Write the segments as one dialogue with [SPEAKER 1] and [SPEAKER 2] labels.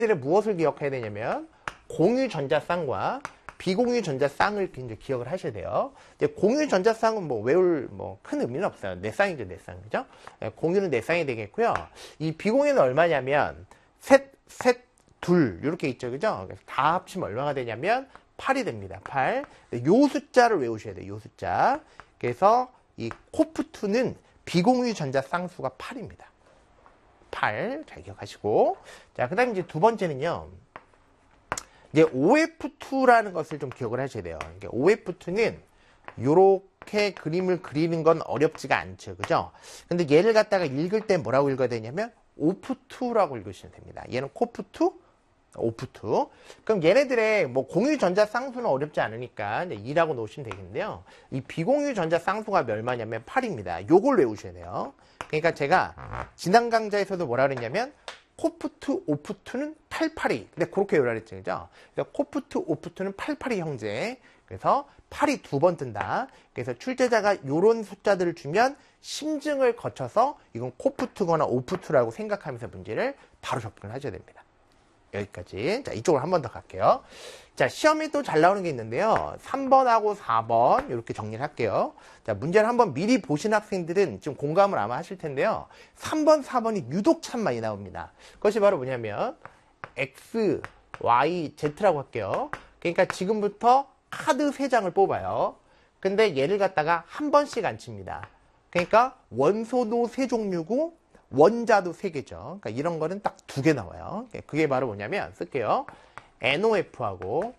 [SPEAKER 1] 무엇을 기억해야 되냐면 공유 전자쌍과 비공유 전자쌍을 이제 기억을 하셔야 돼요. 근데 공유 전자쌍은 뭐 외울 큰 의미는 없어요. 네 쌍이죠, 네 쌍. 그죠? 공유는 네 쌍이 되겠고요. 이 비공유는 얼마냐면 셋, 둘 이렇게 있죠. 그죠? 그래서 다 합치면 얼마가 되냐면 8이 됩니다. 8. 요 숫자를 외우셔야 돼요. 요 숫자. 그래서 이 코프2는 비공유 전자 쌍수가 8입니다. 8. 잘 기억하시고. 자, 그 다음에 이제 두 번째는요. 이제 OF2라는 것을 좀 기억을 하셔야 돼요. OF2는 요렇게 그림을 그리는 건 어렵지가 않죠. 그죠? 근데 얘를 갖다가 읽을 때 뭐라고 읽어야 되냐면 OF2라고 읽으시면 됩니다. 얘는 코프2, OF2. 그럼 얘네들의 뭐 공유 전자 쌍수는 어렵지 않으니까 이제 2라고 놓으시면 되겠는데요. 이 비공유 전자 쌍수가 얼마냐면 8입니다. 요걸 외우셔야 돼요. 그러니까 제가 지난 강좌에서도 뭐라 그랬냐면 코프2, 오프2는 88이. 근데 그렇게 외우라 그랬죠. 그죠? 그래서 코프2, 오프2는 88이 형제. 그래서 8이 두 번 뜬다. 그래서 출제자가 요런 숫자들을 주면 심증을 거쳐서 이건 코프2거나 오프2라고 생각하면서 문제를 바로 접근을 하셔야 됩니다. 여기까지. 자, 이쪽으로 한 번 더 갈게요. 자, 시험에 또 잘 나오는 게 있는데요. 3번하고 4번 이렇게 정리를 할게요. 자, 문제를 한번 미리 보신 학생들은 좀 공감을 아마 하실 텐데요. 3번, 4번이 유독 참 많이 나옵니다. 그것이 바로 뭐냐면 X, Y, Z라고 할게요. 그러니까 지금부터 카드 3장을 뽑아요. 근데 얘를 갖다가 한 번씩 안 칩니다. 그러니까 원소도 3종류고 원자도 3개죠. 그러니까 이런 거는 딱 2개 나와요. 그게 바로 뭐냐면 쓸게요. NOF하고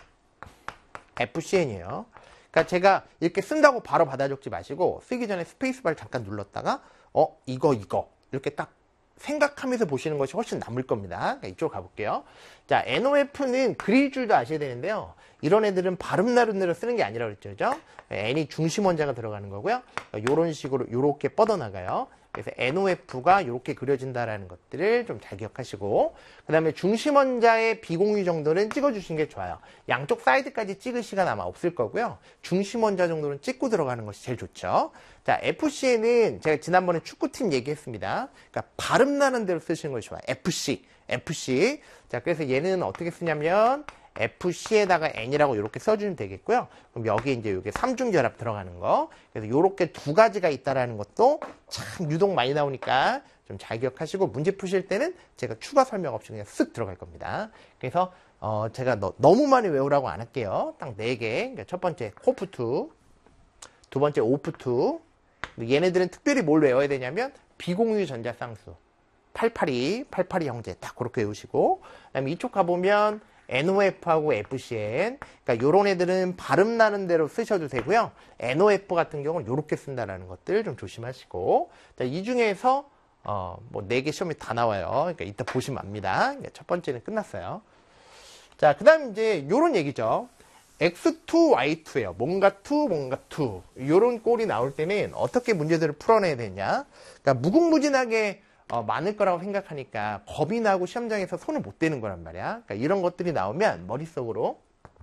[SPEAKER 1] FCN이에요. 그러니까 제가 이렇게 쓴다고 바로 받아 적지 마시고 쓰기 전에 스페이스바를 잠깐 눌렀다가 이거 이렇게 딱 생각하면서 보시는 것이 훨씬 남을 겁니다. 그러니까 이쪽으로 가볼게요. 자, NOF는 그릴 줄도 아셔야 되는데요. 이런 애들은 발음 나름대로 쓰는 게 아니라 그랬죠. 그죠? N이 중심 원자가 들어가는 거고요. 이런 식으로 이렇게 뻗어나가요. 그래서 NOF가 이렇게 그려진다라는 것들을 좀 잘 기억하시고, 그 다음에 중심 원자의 비공유 정도는 찍어주시는 게 좋아요. 양쪽 사이드까지 찍을 시간 아마 없을 거고요. 중심 원자 정도는 찍고 들어가는 것이 제일 좋죠. 자, FC는 제가 지난번에 축구팀 얘기했습니다. 그러니까 발음 나는 대로 쓰시는 것이 좋아요. FC. 자, 그래서 얘는 어떻게 쓰냐면 FC에다가 N이라고 이렇게 써주면 되겠고요. 그럼 여기 이제 이게 삼중결합 들어가는 거. 그래서 이렇게 두 가지가 있다라는 것도 참 유독 많이 나오니까 좀 잘 기억하시고 문제 푸실 때는 제가 추가 설명 없이 그냥 쓱 들어갈 겁니다. 그래서 제가 너무 많이 외우라고 안 할게요. 딱 4개. 그러니까 첫 번째 코프2, 두 번째 오프2. 얘네들은 특별히 뭘 외워야 되냐면 비공유 전자 쌍수. 88이 형제 딱 그렇게 외우시고, 그 다음에 이쪽 가보면 NOF하고 FCN. 그러니까 요런 애들은 발음 나는 대로 쓰셔도 되고요. NOF 같은 경우는 요렇게 쓴다라는 것들 좀 조심하시고. 자, 이 중에서 뭐 4개 시험이 다 나와요. 그러니까 이따 보시면 압니다. 그러니까 첫 번째는 끝났어요. 자, 그 다음 이제 요런 얘기죠. X2, Y2예요. 뭔가 2. 요런 꼴이 나올 때는 어떻게 문제들을 풀어내야 되냐. 그러니까 무궁무진하게 많을 거라고 생각하니까 겁이 나고 시험장에서 손을 못 대는 거란 말이야. 그러니까 이런 것들이 나오면 머릿속으로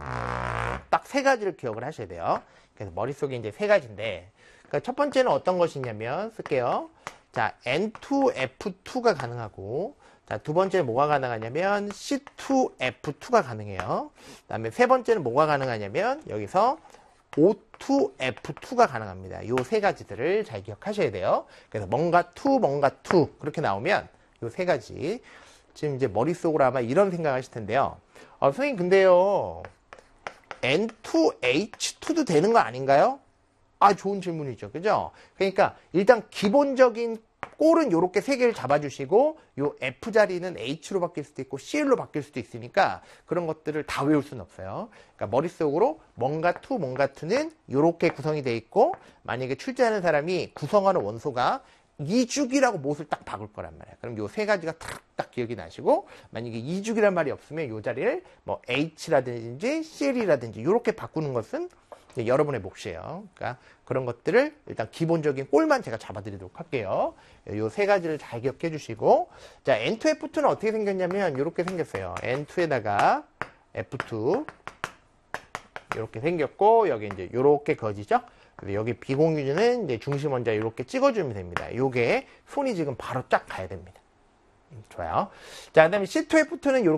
[SPEAKER 1] 딱 3가지를 기억을 하셔야 돼요. 그래서 머릿속에 이제 3가지인데, 그러니까 첫 번째는 어떤 것이냐면 쓸게요. 자, N2F2가 가능하고, 자, 두 번째는 뭐가 가능하냐면 C2F2가 가능해요. 그 다음에 세 번째는 뭐가 가능하냐면 여기서 O2F2가 가능합니다. 요 3가지들을 잘 기억하셔야 돼요. 그래서 뭔가 2 그렇게 나오면 요 3가지. 지금 이제 머릿속으로 아마 이런 생각 하실 텐데요. 선생님 근데요 N2H2도 되는 거 아닌가요? 좋은 질문이죠. 그죠? 그러니까 일단 기본적인 꼴은 요렇게 3개를 잡아주시고 요 F 자리는 H로 바뀔 수도 있고 CL로 바뀔 수도 있으니까 그런 것들을 다 외울 수는 없어요. 그러니까 머릿속으로 뭔가 2는 요렇게 구성이 돼 있고, 만약에 출제하는 사람이 구성하는 원소가 2죽이라고 못을 딱 박을 거란 말이야. 그럼 요 3가지가 딱 기억이 나시고, 만약에 2죽이란 말이 없으면 요 자리를 뭐 H라든지 CL이라든지 요렇게 바꾸는 것은 여러분의 몫이에요. 그러니까 그런 것들을 일단 기본적인 꼴만 제가 잡아드리도록 할게요. 요 3가지를 잘 기억해 주시고, 자, N2F2는 어떻게 생겼냐면 이렇게 생겼어요. N2에다가 F2 이렇게 생겼고, 여기 이제 요렇게 거지죠. 여기 비공유는 이제 중심 원자 이렇게 찍어주면 됩니다. 요게 손이 지금 바로 쫙 가야 됩니다. 좋아요. 자, 그 다음에 C2F2는